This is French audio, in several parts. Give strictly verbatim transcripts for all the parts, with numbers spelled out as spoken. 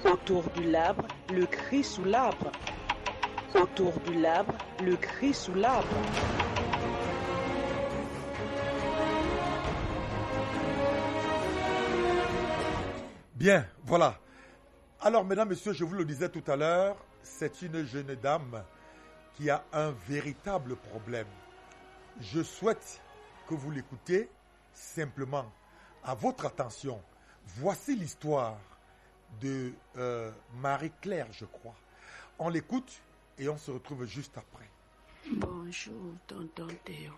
Autour du labre, le cri sous l'arbre. Autour du labre, le cri sous l'arbre. Bien, voilà. Alors, mesdames, messieurs, je vous le disais tout à l'heure, c'est une jeune dame qui a un véritable problème. Je souhaite que vous l'écoutiez simplement à votre attention. Voici l'histoire de euh, Marie-Claire, je crois. On l'écoute et on se retrouve juste après. Bonjour, tonton Théo.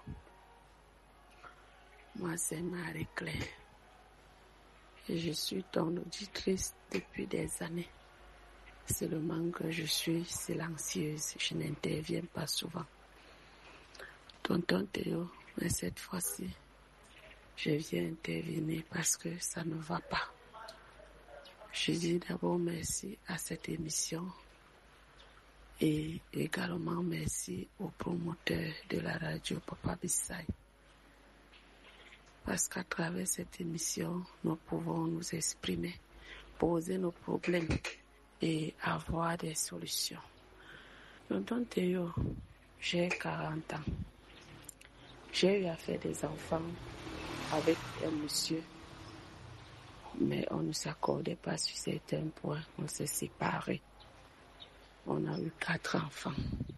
Moi, c'est Marie-Claire. Et je suis ton auditrice depuis des années. Seulement que je suis silencieuse, je n'interviens pas souvent. Tonton Théo, mais cette fois-ci, je viens intervenir parce que ça ne va pas. Je dis d'abord merci à cette émission et également merci aux promoteurs de la radio Papa Bissai. Parce qu'à travers cette émission, nous pouvons nous exprimer, poser nos problèmes et avoir des solutions. Tonton Théo, j'ai quarante ans. J'ai eu à faire des enfants avec un monsieur, mais on ne s'accordait pas sur certains points, on s'est séparés. On a eu quatre enfants.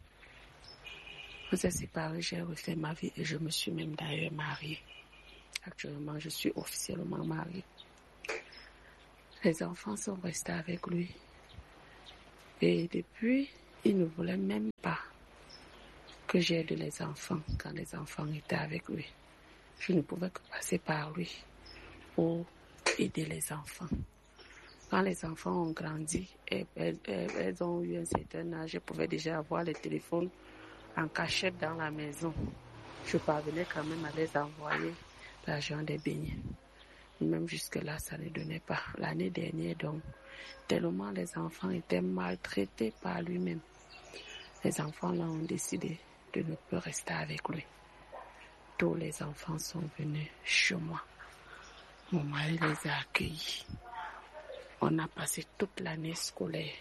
On s'est séparés, j'ai refait ma vie et je me suis même d'ailleurs mariée. Actuellement, je suis officiellement mariée. Les enfants sont restés avec lui. Et depuis, il ne voulait même pas que j'aide les enfants quand les enfants étaient avec lui. Je ne pouvais que passer par lui pour aider les enfants. Quand les enfants ont grandi, et elles, elles, elles ont eu un certain âge, je pouvais déjà avoir les téléphones en cachette dans la maison. Je parvenais quand même à les envoyer l'argent des beignets. Même jusque-là, ça ne donnait pas. L'année dernière, donc, tellement les enfants étaient maltraités par lui-même. Les enfants là ont décidé de ne plus rester avec lui. Tous les enfants sont venus chez moi. Mon mari les a accueillis. On a passé toute l'année scolaire.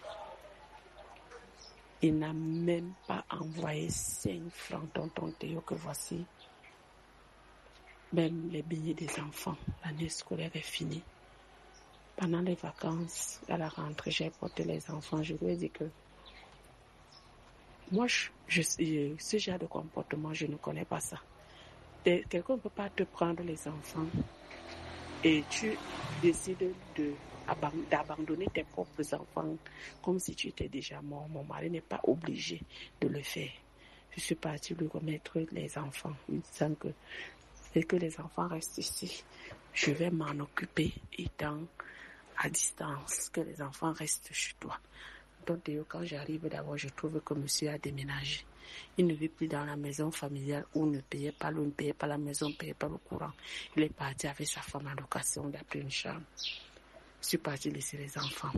Il n'a même pas envoyé cinq francs, tonton Théo, que voici. Même les billets des enfants. L'année scolaire est finie. Pendant les vacances, à la rentrée, j'ai porté les enfants. Je lui ai dit que moi, je, je, ce genre de comportement, je ne connais pas ça. Quelqu'un ne peut pas te prendre les enfants et tu décides de, d'abandonner tes propres enfants comme si tu étais déjà mort. Mon mari n'est pas obligé de le faire. Je suis partie lui remettre les enfants, lui disant que et que les enfants restent ici. Je vais m'en occuper étant à distance, que les enfants restent chez toi. Donc, quand j'arrive d'abord, je trouve que monsieur a déménagé. Il ne vit plus dans la maison familiale où on ne payait pas l'eau, ne payait pas la maison, ne payait pas le courant. Il est parti avec sa femme en location, il a pris une chambre. Je suis partie laisser les enfants.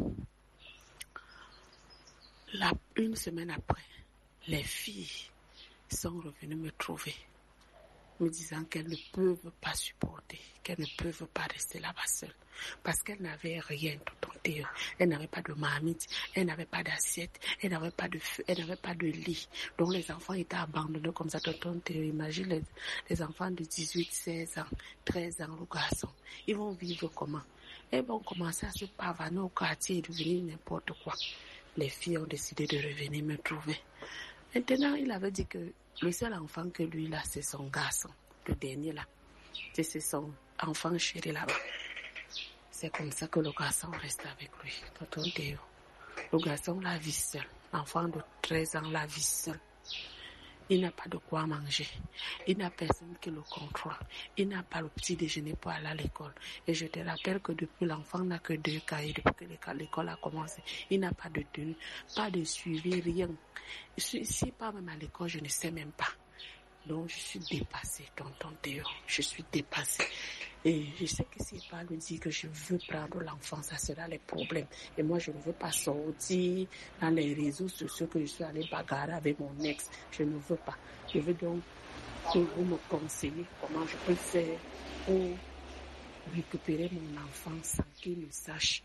La, une semaine après, les filles sont revenues me trouver, me disant qu'elles ne peuvent pas supporter, qu'elles ne peuvent pas rester là-bas seules. Parce qu'elles n'avaient rien, tonton Théo. Elles n'avaient pas de marmite, elles n'avaient pas d'assiette, elles n'avaient pas de feu, elles n'avaient pas de lit. Donc les enfants étaient abandonnés comme ça, tonton Théo. Imagine les, les enfants de dix-huit, seize ans, treize ans, le garçon. Ils vont vivre comment? Elles vont commencer à se pavaner au quartier et devenir n'importe quoi. Les filles ont décidé de revenir me trouver. Maintenant, il avait dit que le seul enfant que lui, là, c'est son garçon. Le dernier, là. C'est son enfant chéri, là-bas. C'est comme ça que le garçon reste avec lui. Tonton Théo. Le garçon la vit seul. L'enfant de treize ans la vit seul. Il n'a pas de quoi manger. Il n'a personne qui le contrôle. Il n'a pas le petit déjeuner pour aller à l'école. Et je te rappelle que depuis l'enfant n'a que deux cahiers, depuis que l'école a commencé. Il n'a pas de tenue, pas de suivi, rien. Si pas même à l'école, je ne sais même pas. Donc je suis dépassée, tonton Théo. Je suis dépassée. Et je sais que si pas lui dit que je veux prendre l'enfant, ça sera les problèmes. Et moi, je ne veux pas sortir dans les réseaux sociaux que je suis allée bagarrer avec mon ex. Je ne veux pas. Je veux donc que vous me conseillez comment je peux faire pour récupérer mon enfant sans qu'il ne sache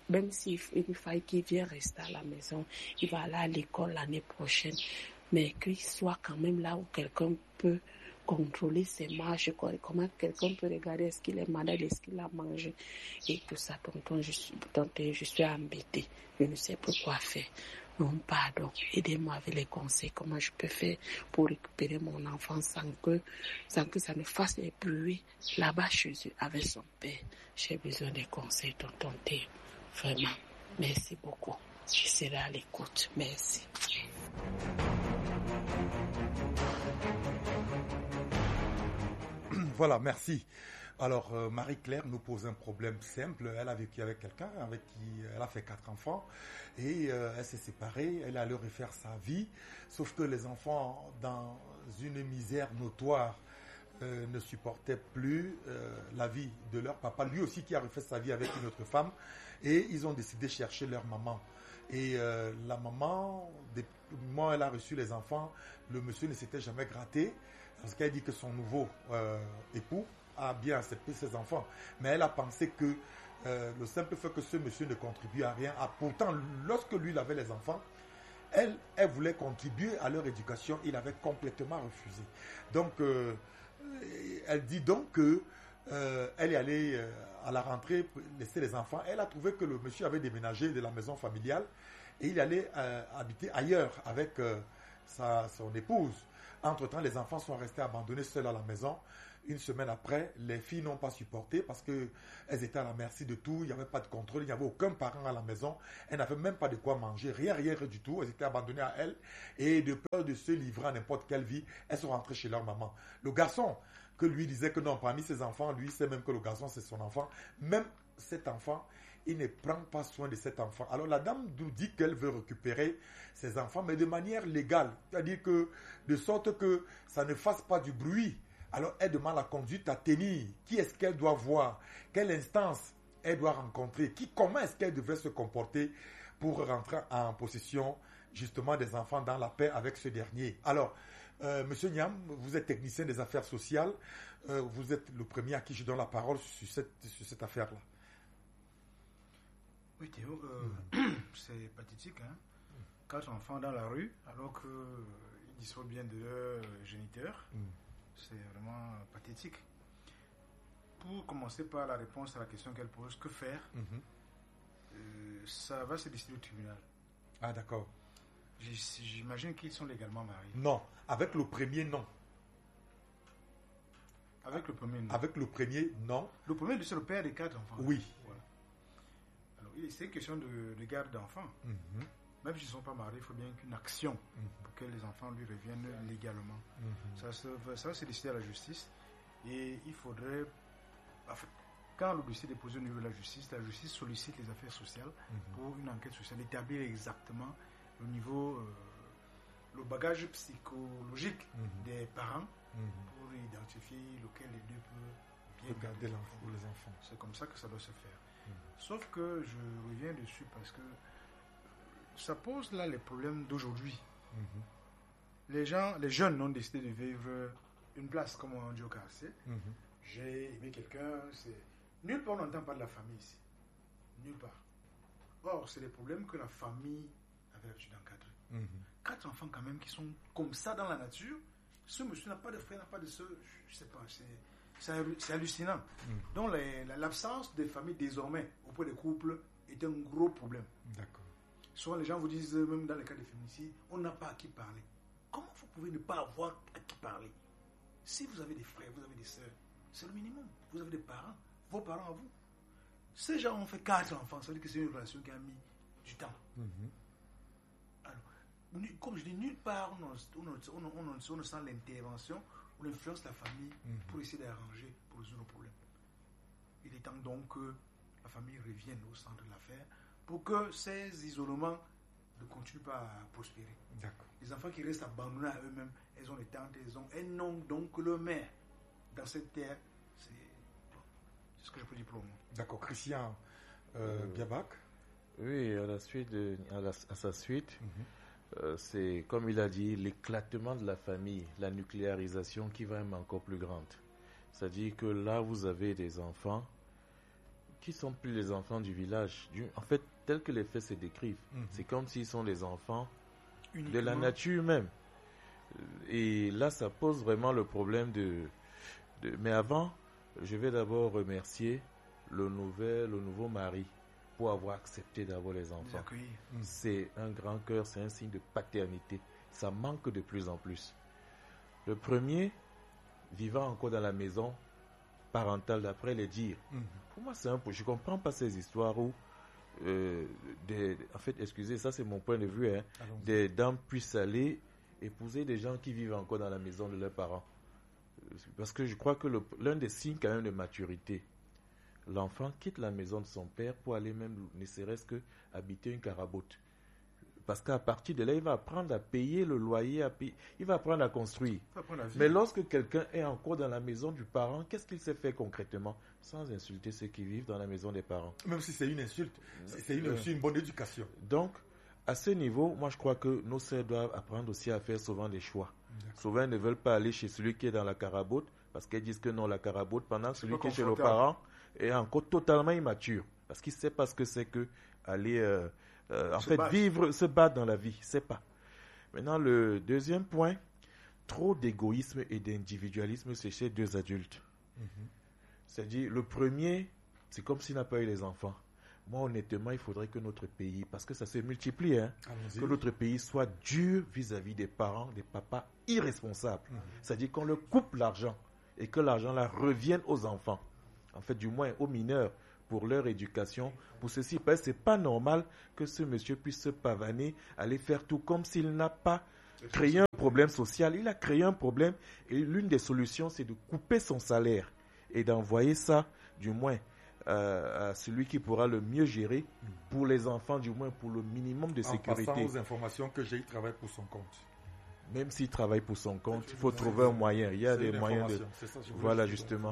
même s'il il faille qu'il vienne rester à la maison, il va aller à l'école l'année prochaine, mais qu'il soit quand même là où quelqu'un peut contrôler ses marches, comment quelqu'un peut regarder est-ce qu'il est malade, est-ce qu'il a mangé, et tout ça, tonton, je suis, tonton, je suis embêtée, je ne sais pas quoi faire. Non, pardon, aidez-moi avec les conseils, comment je peux faire pour récupérer mon enfant sans que, sans que ça ne fasse des bruits là-bas chez eux avec son père. J'ai besoin des conseils, tonton Théo. Vraiment, merci beaucoup. Je serai à l'écoute. Merci. Voilà, merci. Alors, euh, Marie-Claire nous pose un problème simple. Elle a vécu avec quelqu'un avec qui elle a fait quatre enfants et euh, elle s'est séparée. Elle allait refaire sa vie, sauf que les enfants, dans une misère notoire, euh, ne supportaient plus euh, la vie de leur papa, lui aussi qui a refait sa vie avec une autre femme, et ils ont décidé de chercher leur maman. Et euh, la maman, depuis le moment où elle a reçu les enfants, le monsieur ne s'était jamais gratté, parce qu'elle dit que son nouveau euh, époux a bien accepté ses enfants. Mais elle a pensé que euh, le simple fait que ce monsieur ne contribue à rien, a, pourtant, lorsque lui il avait les enfants, elle, elle voulait contribuer à leur éducation, il avait complètement refusé. Donc, euh, elle dit donc que euh, elle est allée euh, à la rentrée laisser les enfants. Elle a trouvé que le monsieur avait déménagé de la maison familiale et il allait euh, habiter ailleurs avec euh, sa, son épouse. Entre-temps, les enfants sont restés abandonnés seuls à la maison. Une semaine après, les filles n'ont pas supporté parce qu'elles étaient à la merci de tout. Il n'y avait pas de contrôle, il n'y avait aucun parent à la maison. Elles n'avaient même pas de quoi manger, rien, rien, rien du tout. Elles étaient abandonnées à elles. Et de peur de se livrer à n'importe quelle vie, elles sont rentrées chez leur maman. Le garçon, que lui disait que non, parmi ses enfants, lui sait même que le garçon c'est son enfant. Même cet enfant, il ne prend pas soin de cet enfant. Alors la dame nous dit qu'elle veut récupérer ses enfants, mais de manière légale. C'est-à-dire que, de sorte que ça ne fasse pas du bruit. Alors elle demande la conduite à tenir. Qui est-ce qu'elle doit voir? Quelle instance elle doit rencontrer? Qui, comment est-ce qu'elle devrait se comporter pour rentrer en possession justement des enfants dans la paix avec ce dernier? Alors, euh, Monsieur Niam, vous êtes technicien des affaires sociales. Euh, vous êtes le premier à qui je donne la parole sur cette, sur cette affaire-là. Oui, Théo, euh, mmh. c'est pathétique. Hein? Quatre enfants dans la rue, alors qu'ils euh, disposent bien de leur géniteur. Mmh. C'est vraiment pathétique. Pour commencer par la réponse à la question qu'elle pose, que faire? Mmh. euh, Ça va se décider au tribunal. Ah, d'accord. J'imagine qu'ils sont légalement mariés. Non, avec le premier, non. Avec le premier, non. Avec le premier, non. Le premier, c'est le père des quatre enfants. Oui. Voilà. Alors, c'est une question de, de garde d'enfants. Mm-hmm. Même s'ils ne sont pas mariés, il faut bien qu'une action mm-hmm. pour que les enfants lui reviennent légalement. Mm-hmm. Ça, se, ça va se décider à la justice. Et il faudrait... Enfin, quand le dossier est déposé au niveau de la justice, la justice sollicite les affaires sociales mm-hmm. pour une enquête sociale, établir exactement le niveau, euh, le bagage psychologique mm-hmm. des parents mm-hmm. pour identifier lequel des deux peut bien garder l'enfant ou les enfants. C'est comme ça que ça doit se faire. Mm-hmm. Sauf que je reviens dessus parce que ça pose là les problèmes d'aujourd'hui. Mm-hmm. Les gens, les jeunes ont décidé de vivre une place comme on dit au quartier. Mm-hmm. J'ai aimé quelqu'un, c'est... Nulle part on n'entend pas de la famille ici. Nulle part. Or, c'est des problèmes que la famille avait l'habitude d'encadrer. Mm-hmm. Quatre enfants quand même qui sont comme ça dans la nature. Ce monsieur n'a pas de frère, n'a pas de soeur, je sais pas, c'est, c'est, c'est hallucinant. Mm-hmm. Donc les, l'absence des familles désormais auprès des couples est un gros problème. D'accord. Souvent les gens vous disent, même dans les cas de féminicide, on n'a pas à qui parler. Comment vous pouvez ne pas avoir à qui parler? Si vous avez des frères, vous avez des soeurs, c'est le minimum. Vous avez des parents, vos parents à vous. Ces gens ont fait quatre enfants, ça veut dire que c'est une relation qui a mis du temps. Mm-hmm. Comme je dis, nulle part on, on, on, on, on ne sent l'intervention ou l'influence de la famille mm-hmm. pour essayer d'arranger, pour résoudre le problème. Il est temps donc que la famille revienne au centre de l'affaire pour que ces isolements ne continuent pas à prospérer. D'accord. Les enfants qui restent abandonnés à eux-mêmes, elles ont les tantes, elles ont, elles n'ont donc que le maire dans cette terre. C'est, c'est ce que je peux dire pour le moment. D'accord. Christian euh, euh, Biabac. Oui, à la suite, de, à, la, à sa suite. Mm-hmm. Euh, c'est, comme il a dit, l'éclatement de la famille, la nucléarisation qui va être encore plus grande. C'est-à-dire que là, vous avez des enfants qui sont plus les enfants du village. Du, en fait, tel que les faits se décrivent, mm-hmm. c'est comme s'ils sont les enfants Uniquement. de la nature même. Et là, ça pose vraiment le problème de... de mais avant, je vais d'abord remercier le, nouvel, le nouveau mari pour avoir accepté d'avoir les enfants. Mm. C'est un grand cœur, c'est un signe de paternité. Ça manque de plus en plus. Le premier, vivant encore dans la maison parentale, d'après les dires. Mm. Pour moi, c'est un peu... Je ne comprends pas ces histoires où... Euh, des, en fait, excusez, ça c'est mon point de vue. Hein, des dames puissent aller épouser des gens qui vivent encore dans la maison de leurs parents. Parce que je crois que le, l'un des signes quand même de maturité, l'enfant quitte la maison de son père pour aller même, ne serait-ce que habiter une carabote. Parce qu'à partir de là, il va apprendre à payer le loyer, à payer, il va apprendre à construire. Apprendre à Mais lorsque quelqu'un est encore dans la maison du parent, qu'est-ce qu'il sait faire concrètement? Sans insulter ceux qui vivent dans la maison des parents. Même si c'est une insulte, c'est une, aussi une bonne éducation. Donc, à ce niveau, moi je crois que nos sœurs doivent apprendre aussi à faire souvent des choix. D'accord. Souvent, elles ne veulent pas aller chez celui qui est dans la carabote, parce qu'elles disent que non, la carabote, pendant que celui qui est chez le parent est encore totalement immature. Parce qu'il ne sait pas ce que c'est que aller... Euh, Euh, en se fait, battre. vivre, se battre dans la vie, c'est pas. Maintenant, le deuxième point, trop d'égoïsme et d'individualisme chez ces deux adultes. Mm-hmm. C'est-à-dire, le premier, c'est comme s'il n'a pas eu les enfants. Moi, honnêtement, il faudrait que notre pays, parce que ça se multiplie, hein, que notre pays soit dur vis-à-vis des parents, des papas irresponsables. Mm-hmm. C'est-à-dire qu'on leur coupe l'argent et que l'argent là revienne aux enfants. En fait, du moins aux mineurs, pour leur éducation, pour ceci, parce que c'est pas normal que ce monsieur puisse se pavaner, aller faire tout comme s'il n'a pas créé un problème social. Il a créé un problème et l'une des solutions, c'est de couper son salaire et d'envoyer ça, du moins, euh, à celui qui pourra le mieux gérer pour les enfants, du moins pour le minimum de sécurité. En passant aux informations que j'ai, il travaille pour son compte. Même s'il travaille pour son compte, il faut trouver un moyen. Il y a des moyens de... Ça, voilà, justement.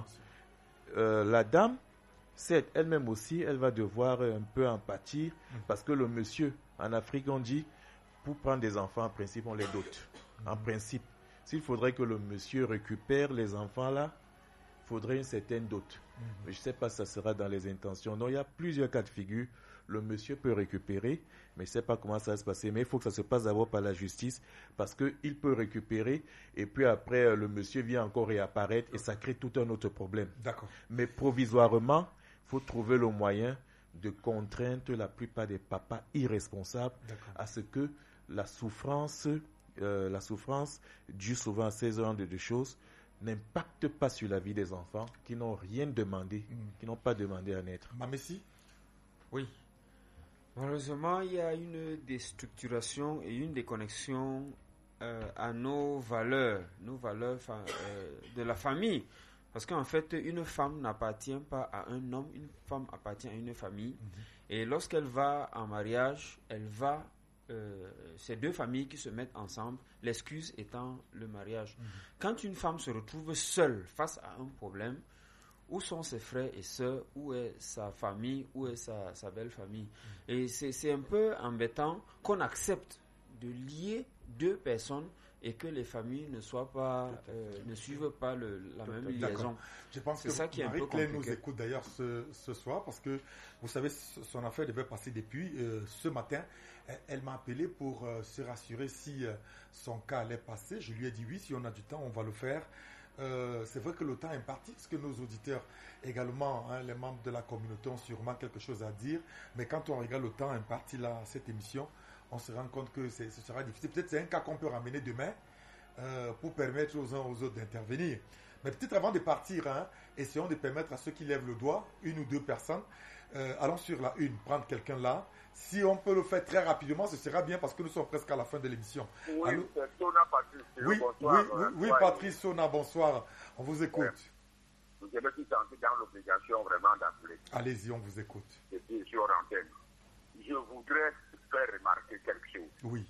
Euh, la dame, c'est elle-même aussi, elle va devoir un peu en pâtir, mmh. parce que le monsieur, en Afrique, on dit, pour prendre des enfants, en principe, on les dote. Mmh. En principe, s'il faudrait que le monsieur récupère les enfants là, il faudrait une certaine dot. Mmh. Je ne sais pas si ça sera dans les intentions. Donc, il y a plusieurs cas de figure. Le monsieur peut récupérer, mais je ne sais pas comment ça va se passer. Mais il faut que ça se passe d'abord par la justice, parce qu'il peut récupérer, et puis après, le monsieur vient encore réapparaître, et ça crée tout un autre problème. D'accord. Mais provisoirement, il faut trouver le moyen de contraindre la plupart des papas irresponsables D'accord. à ce que la souffrance, euh, la souffrance due souvent à ces genres de, de choses n'impacte pas sur la vie des enfants qui n'ont rien demandé, mmh. qui n'ont pas demandé à naître. Mamessi ? Oui. Malheureusement, il y a une déstructuration et une déconnexion euh, à nos valeurs, nos valeurs euh, de la famille. Parce qu'en fait, une femme n'appartient pas à un homme, une femme appartient à une famille. Mm-hmm. Et lorsqu'elle va en mariage, elle va, euh, c'est deux familles qui se mettent ensemble, l'excuse étant le mariage. Mm-hmm. Quand une femme se retrouve seule face à un problème, où sont ses frères et sœurs, où est sa famille, où est sa, sa belle famille. Mm-hmm. Et c'est, c'est un peu embêtant qu'on accepte de lier deux personnes et que les familles ne soient pas, euh, ne suivent pas le, la Tout même liaison. D'accord. Je pense c'est que ça qui est un peu compliqué. Marie-Claire nous écoute d'ailleurs ce, ce soir parce que, vous savez, son affaire devait passer depuis euh, ce matin. Elle, elle m'a appelé pour euh, se rassurer si euh, son cas allait passer. Je lui ai dit oui, si on a du temps, on va le faire. Euh, c'est vrai que le temps est parti parce que nos auditeurs également, hein, les membres de la communauté ont sûrement quelque chose à dire. Mais quand on regarde le temps imparti là, cette émission, on se rend compte que c'est, ce sera difficile. Peut-être c'est un cas qu'on peut ramener demain euh, pour permettre aux uns aux autres d'intervenir. Mais peut-être avant de partir, hein, essayons de permettre à ceux qui lèvent le doigt, une ou deux personnes, euh, allons sur la une, prendre quelqu'un là. Si on peut le faire très rapidement, ce sera bien parce que nous sommes presque à la fin de l'émission. Oui, Allô? c'est Sona Patrice. Oui, bonsoir, oui, oui, oui, Patrice Sona, bonsoir. On vous écoute. Ouais. Vous avez tout senti dans l'obligation vraiment d'appeler. Allez-y, on vous écoute. C'était sur antenne. Je voudrais faire remarquer quelque chose. Oui.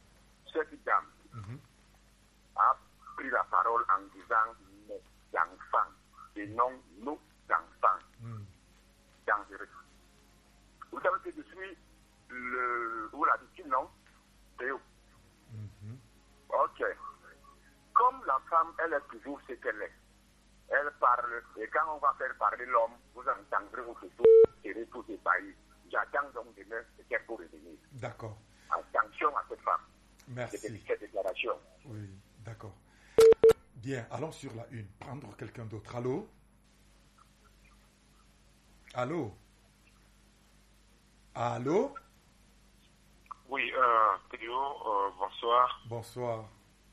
Cette dame mm-hmm. a pris la parole en disant nos enfants et non nos enfants mm. dangereux. Vous savez que je suis le. Vous l'avez dit, non? Théo. Mm-hmm. Ok. Comme la femme, elle est toujours ce qu'elle est. elle parle, et quand on va faire parler l'homme, vous entendrez au photo, serez tous ébahis. J'attends donc demain qu'elle pour revenir. D'accord. Attention à cette femme. Merci. C'est cette déclaration. Oui, d'accord. Bien, allons sur la une. Prendre quelqu'un d'autre. Allô? Allô? Allô? Oui, euh, Théo, euh, bonsoir. Bonsoir.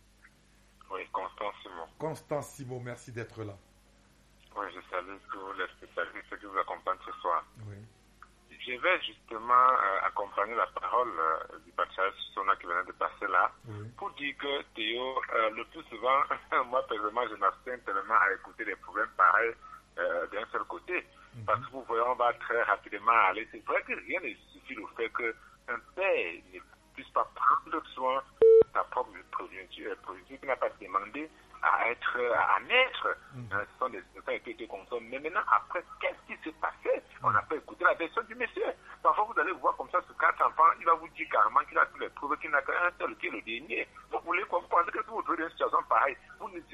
Oui, Constant Simon. Constant Simon, merci d'être là. Oui, je salue tous les spécialistes qui vous accompagnent ce soir. Oui. Je vais justement euh, accompagner la parole euh, du Patriarche Sona qui venait de passer là, Oui. pour dire que Théo, euh, le plus souvent, moi personnellement, je m'abstiens tellement à écouter des problèmes pareils euh, d'un seul côté. Mm-hmm. Parce que vous voyez, on va très rapidement aller. C'est vrai que rien ne suffit au fait qu'un père ne puisse pas prendre soin de sa propre progéniture, qui n'a pas demandé à être, à naître. Mm-hmm. euh, ce sont des enfants qui étaient consomment. Mais maintenant, après, qu'est-ce qui s'est passé? On n'a pas écouté la version du monsieur. Parfois, vous allez voir comme ça, ce quatre enfants, il va vous dire carrément qu'il a tous les preuves, qu'il n'a qu'un seul qui est le dernier. Vous voulez comprendre que si vous trouvez une situation pareille, vous ne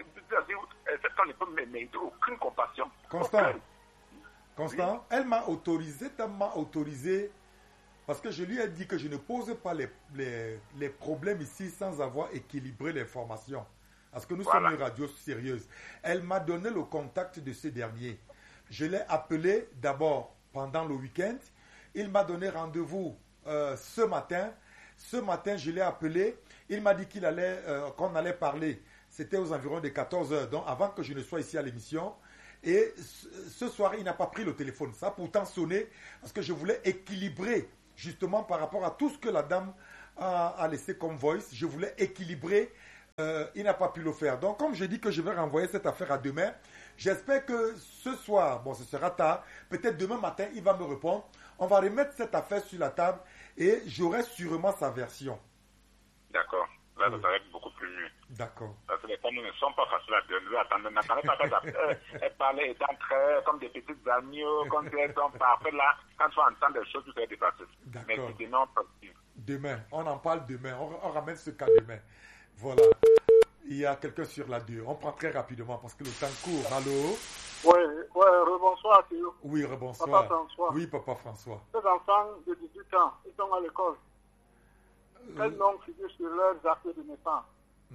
vous peut mériter aucune compassion. Constant, aucune. Constant, oui. Elle m'a autorisé, elle m'a autorisé, parce que je lui ai dit que je ne pose pas les, les, les problèmes ici sans avoir équilibré l'information. Parce que nous voilà. sommes une radio sérieuse. Elle m'a donné le contact de ce dernier. Je l'ai appelé d'abord pendant le week-end. Il m'a donné rendez-vous euh, ce matin. Ce matin, je l'ai appelé. Il m'a dit qu'il allait, euh, qu'on allait parler. C'était aux environs de quatorze heures, donc avant que je ne sois ici à l'émission. Et ce soir, il n'a pas pris le téléphone. Ça a pourtant sonné parce que je voulais équilibrer, justement par rapport à tout ce que la dame a, a laissé comme voice. Je voulais équilibrer. Euh, il n'a pas pu le faire. Donc, comme je dis que je vais renvoyer cette affaire à demain, j'espère que ce soir, bon, ce sera tard, peut-être demain matin, il va me répondre. On va remettre cette affaire sur la table et j'aurai sûrement sa version. D'accord. Là, oui. Ça va être beaucoup plus mieux. D'accord. Parce que les femmes ne sont pas faciles à donner. Attendez, n'attendez pas qu'elles elles parlent étant très comme des petites agneaux, comme elles sont parfaites là. Quand tu entends des choses, tu seras dépassé. D'accord. Mais si demain, on peut... Demain, on en parle demain. On, on ramène ce cas demain. Voilà. Il y a quelqu'un sur la deux. On prend très rapidement parce que le temps court. Allô? Oui, ouais, rebonsoir, Théo. Oui, rebonsoir. Papa François. Oui, papa François. Ces enfants de dix-huit ans, ils sont à l'école. Euh... Quel nom figure sur leurs actes de naissance?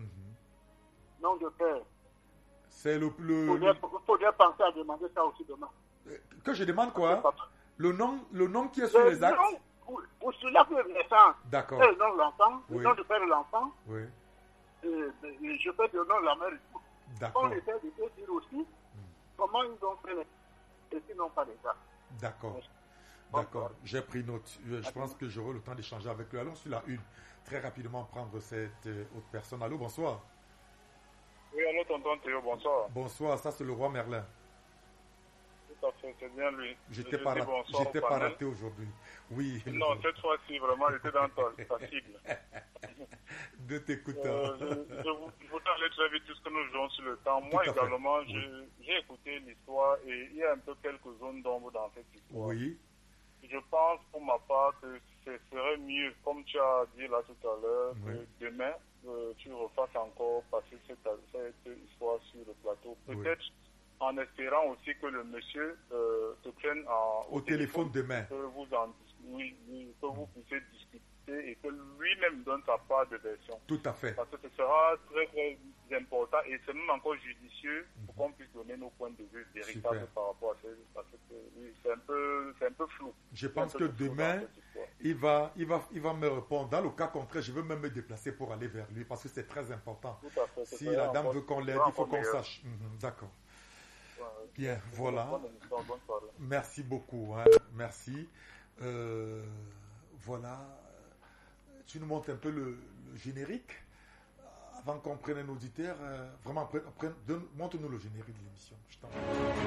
Mm-hmm. Nom de père. C'est le... le il faudrait, le... faudrait penser à demander ça aussi demain. Que je demande quoi? Le nom, le nom qui est sur le les actes? Ou, ou sur l'acte de naissance. D'accord. Le nom de l'enfant, oui. Le nom de père de l'enfant. Oui. Et, et je peux donner la mère et tout. D'accord. On essaie de te dire aussi mm. comment ils ont fait les... et s'ils n'ont pas les actes. D'accord. D'accord. J'ai pris note. Je, je pense que j'aurai le temps d'échanger avec lui. Allons sur la une. Très rapidement prendre cette euh, autre personne. Allô, bonsoir. Oui, allô, tonton Théo, bonsoir. Bonsoir, ça c'est le roi Merlin. Tout à fait, c'est bien lui. J'étais pas, ra- j'étais pas raté aujourd'hui. Oui. Non, le... cette fois-ci, vraiment, j'étais dans ta cible. De t'écouter. Euh, je, je, vous, je voudrais aller très vite puisque nous jouons sur le temps. Moi également, je, oui. j'ai écouté l'histoire et il y a un peu quelques zones d'ombre dans cette histoire. Oui. Je pense pour ma part que ce serait mieux, comme tu as dit là tout à l'heure, oui. que demain, euh, tu refasses encore passer cette, cette histoire sur le plateau. Peut-être oui. en espérant aussi que le monsieur euh, te prenne en, au, au téléphone, téléphone demain. Que vous, en, oui, oui, que vous puissiez discuter et que lui-même donne sa part de version. Tout à fait. Parce que ce sera très très important et c'est même encore judicieux pour qu'on puisse donner nos points de vue véritables Super. Par rapport à ça. Parce que oui, c'est un peu, c'est un peu flou. Je pense que demain, il va, il, va, il va me répondre. Dans le cas contraire, je veux même me déplacer pour aller vers lui parce que c'est très important. Tout à fait, si la dame veut qu'on l'aide, il faut qu'on sache. Mmh, d'accord. Ouais, bien, voilà. Merci beaucoup. Hein. Merci. Euh, voilà. Tu nous montres un peu le, le générique avant qu'on prenne un auditeur. Euh, vraiment, montre-nous le générique de l'émission. Je t'en prie.